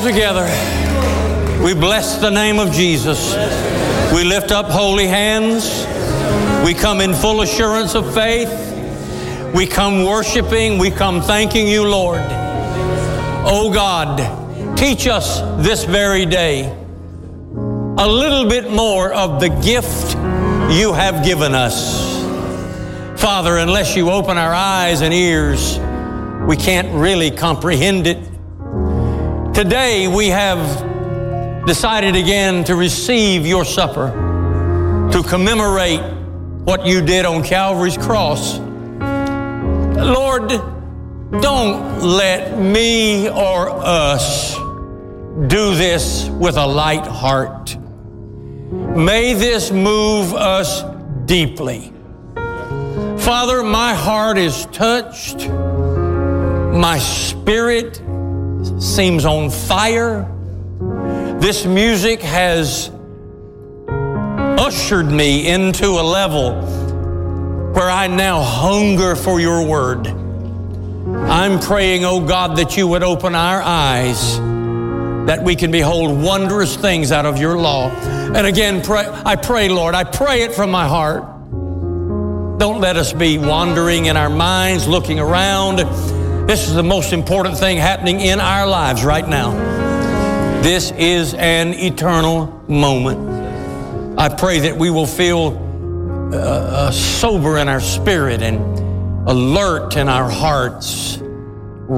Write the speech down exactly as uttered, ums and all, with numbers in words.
together, we bless the name of Jesus. We lift up holy hands. We come in full assurance of faith. We come worshiping. We come thanking you, Lord. Oh God, teach us this very day a little bit more of the gift you have given us. Father, unless you open our eyes and ears, we can't really comprehend it. Today we have decided again to receive your supper, to commemorate what you did on Calvary's cross. Lord, don't let me or us do this with a light heart. May this move us deeply. Father, my heart is touched. My spirit seems on fire. This music has ushered me into a level where I now hunger for your word. I'm praying, oh God, that you would open our eyes, that we can behold wondrous things out of your law. And again, pray, I pray, Lord, I pray it from my heart. Don't let us be wandering in our minds, looking around. This is the most important thing happening in our lives right now. This is an eternal moment. I pray that we will feel uh, uh, sober in our spirit and alert in our hearts